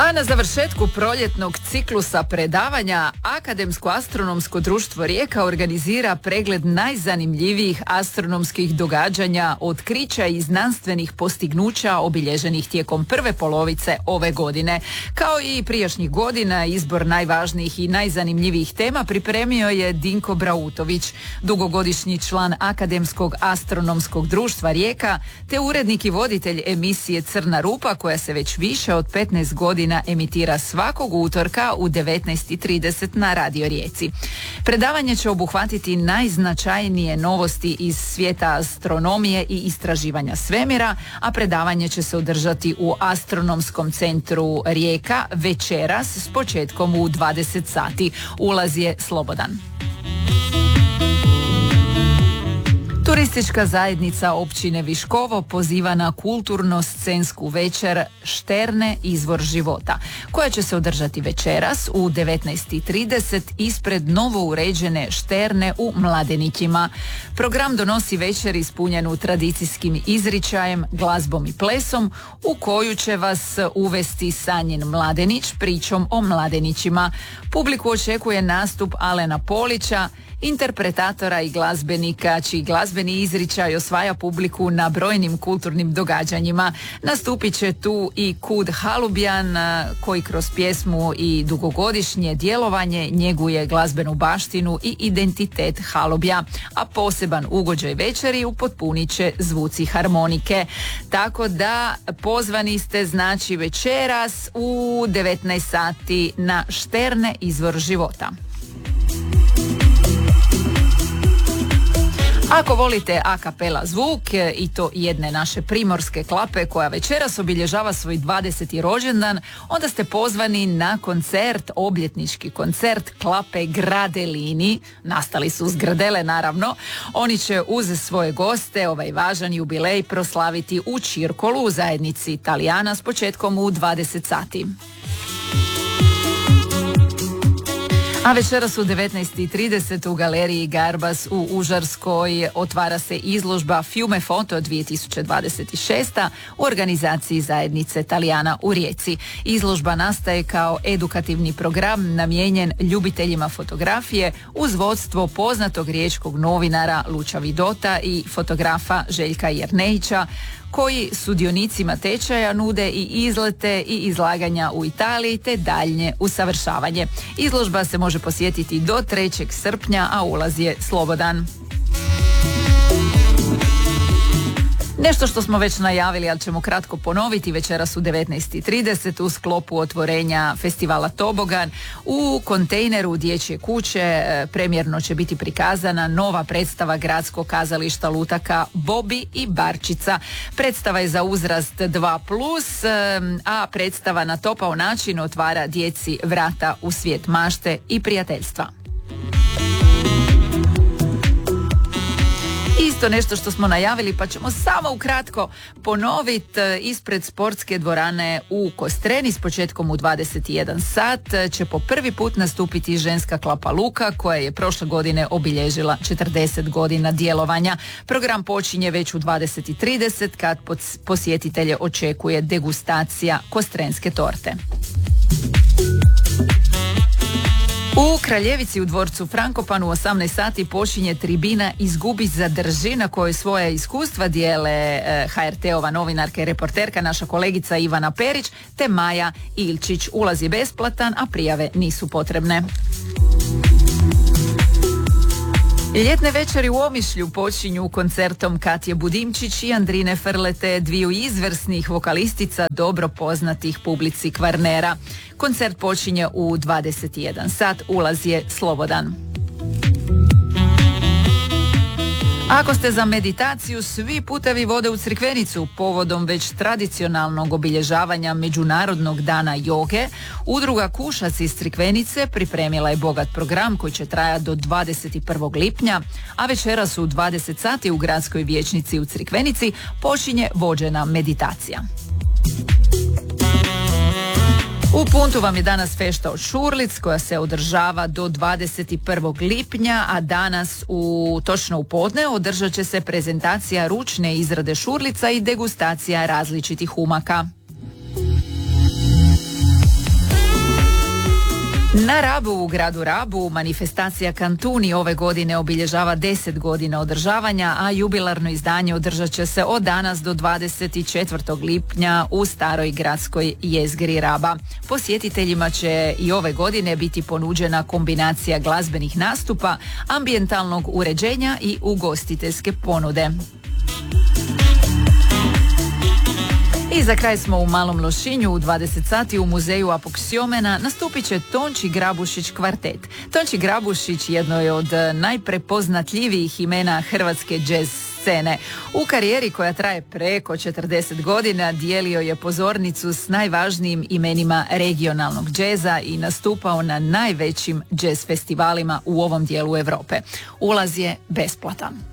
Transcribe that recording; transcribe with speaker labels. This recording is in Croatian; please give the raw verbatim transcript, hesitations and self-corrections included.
Speaker 1: A na završetku proljetnog ciklusa predavanja Akademsko-astronomsko društvo Rijeka organizira pregled najzanimljivijih astronomskih događanja, otkrića i znanstvenih postignuća obilježenih tijekom prve polovice ove godine. Kao i prijašnjih godina, izbor najvažnijih i najzanimljivijih tema pripremio je Dinko Brautović, dugogodišnji član Akademskog astronomskog društva Rijeka, te urednik i voditelj emisije Crna rupa, koja se već više od petnaest godina emitira svakog utorka u devetnaest i trideset na Radio Rijeci. Predavanje će obuhvatiti najznačajnije novosti iz svijeta astronomije i istraživanja svemira, a predavanje će se održati u Astronomskom centru Rijeka večeras s početkom u dvadeset sati. Ulaz je slobodan. Turistička zajednica općine Viškovo poziva na kulturno-scensku večer Šterne izvor života, koja će se održati večeras u devetnaest i trideset ispred novo uređene Šterne u Mladenićima. Program donosi večer ispunjenu tradicijskim izričajem, glazbom i plesom, u koju će vas uvesti Sanjin Mladenić pričom o Mladenićima. Publiku očekuje nastup Alena Polića, interpretatora i glazbenika, čiji glazbeni izričaj osvaja publiku na brojnim kulturnim događanjima. Nastupit će tu i Kud Halubjan, koji kroz pjesmu i dugogodišnje djelovanje njeguje glazbenu baštinu i identitet Halubja, a poseban ugođaj večeri upotpunit će zvuci harmonike. Tako da pozvani ste, znači, večeras u devetnaest sati na Šterne izvor života. Ako volite a kapela zvuk i to jedne naše primorske klape koja večeras obilježava svoj dvadeseti rođendan, onda ste pozvani na koncert, obljetnički koncert klape Gradelini. Nastali su s Gradele, naravno. Oni će uz svoje goste ovaj važan jubilej proslaviti u Čirkolu u zajednici Italijana s početkom u dvadeset sati. A večeras u devetnaest i trideset u galeriji Garbas u Užarskoj otvara se izložba Fiume Foto dvije tisuće dvadeset šest u organizaciji zajednice Talijana u Rijeci. Izložba nastaje kao edukativni program namijenjen ljubiteljima fotografije uz vodstvo poznatog riječkog novinara Luča Vidota i fotografa Željka Jernejića, koji sudionicima tečaja nude i izlete i izlaganja u Italiji te daljnje usavršavanje. Izložba se može posjetiti do trećeg srpnja, a ulaz je slobodan. Nešto što smo već najavili, ali ćemo kratko ponoviti, večeras u devetnaest i trideset u sklopu otvorenja festivala Tobogan u kontejneru Dječje kuće premjerno će biti prikazana nova predstava Gradskog kazališta lutaka Bobi i Barčica. Predstava je za uzrast dva plus, a predstava na topao način otvara djeci vrata u svijet mašte i prijateljstva. Isto nešto što smo najavili, pa ćemo samo ukratko ponoviti. Ispred sportske dvorane u Kostreni s početkom u dvadeset i jedan sat će po prvi put nastupiti ženska klapa Luka, koja je prošle godine obilježila četrdeset godina djelovanja. Program počinje već u dvadeset i trideset kad posjetitelje očekuje degustacija kostrenske torte. U Kraljevici u dvorcu Frankopan u osamnaest sati počinje tribina Izgubi zadrži, na kojoj svoja iskustva dijele ha er te-ova novinarka i reporterka, naša kolegica Ivana Perić te Maja Ilčić. Ulaz je besplatan, a prijave nisu potrebne. Ljetne večeri u Omišlju počinju koncertom Katje Budimčić i Andrine Frlete, dviju izvrsnih vokalistica dobro poznatih publici Kvarnera. Koncert počinje u dvadeset i jedan sat, ulaz je slobodan. Ako ste za meditaciju, svi putevi vode u Crikvenicu povodom već tradicionalnog obilježavanja Međunarodnog dana joge. Udruga Kušac iz Crikvenice pripremila je bogat program koji će trajati do dvadeset prvog lipnja, a večeras u dvadeset sati u gradskoj vijećnici u Crikvenici počinje vođena meditacija. U Puntu vam je danas fešta od Šurlic koja se održava do dvadeset prvog lipnja, a danas u točno u podne održat će se prezentacija ručne izrade šurlica i degustacija različitih umaka. Na Rabu, u gradu Rabu, manifestacija Kantuni ove godine obilježava deset godina održavanja, a jubilarno izdanje održat će se od danas do dvadeset četvrtog lipnja u staroj gradskoj jezgri Raba. Posjetiteljima će i ove godine biti ponuđena kombinacija glazbenih nastupa, ambijentalnog uređenja i ugostiteljske ponude. I za kraj smo u Malom Lošinju u dvadeset sati u muzeju Apoksiomena nastupit će Tonči Grabušić kvartet. Tonči Grabušić jedno je od najprepoznatljivijih imena hrvatske džez scene. U karijeri koja traje preko četrdeset godina dijelio je pozornicu s najvažnijim imenima regionalnog džeza i nastupao na najvećim džez festivalima u ovom dijelu Europe. Ulaz je besplatan.